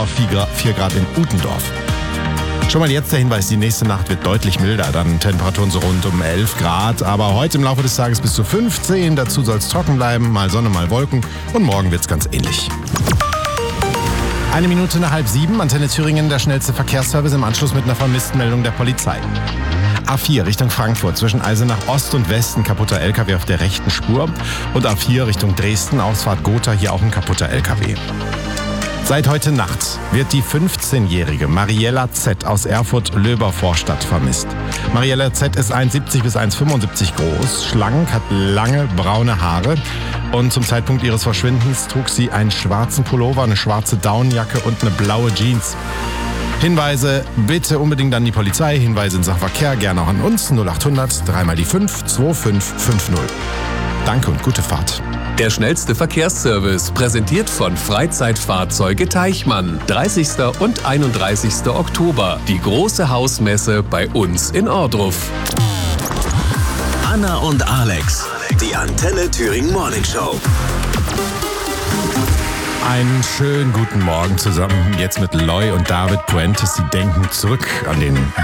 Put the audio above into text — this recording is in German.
auf 4 Grad in Utendorf. Schon mal jetzt der Hinweis, die nächste Nacht wird deutlich milder, dann Temperaturen so rund um 11 Grad, aber heute im Laufe des Tages bis zu 15, dazu soll es trocken bleiben, mal Sonne, mal Wolken und morgen wird es ganz ähnlich. 6:01, Antenne Thüringen, der schnellste Verkehrsservice im Anschluss mit einer Vermisstenmeldung der Polizei. A4 Richtung Frankfurt, zwischen Eisenach Ost und Westen kaputter LKW auf der rechten Spur und A4 Richtung Dresden, Ausfahrt Gotha, hier auch ein kaputter LKW. Seit heute Nacht wird die 15-jährige Mariella Z. aus Erfurt-Löber-Vorstadt vermisst. Mariella Z. ist 1,70 bis 1,75 groß, schlank, hat lange braune Haare und zum Zeitpunkt ihres Verschwindens trug sie einen schwarzen Pullover, eine schwarze Daunenjacke und eine blaue Jeans. Hinweise bitte unbedingt an die Polizei, Hinweise in Sachen Verkehr gerne auch an uns, 0800 3 mal die 5 2550. Danke und gute Fahrt. Der schnellste Verkehrsservice, präsentiert von Freizeitfahrzeuge Teichmann. 30. und 31. Oktober. Die große Hausmesse bei uns in Ohrdruf. Anna und Alex, die Antenne Thüringen Morning Show. Einen schönen guten Morgen zusammen. Jetzt mit Loy und David Puentes. Sie denken zurück an den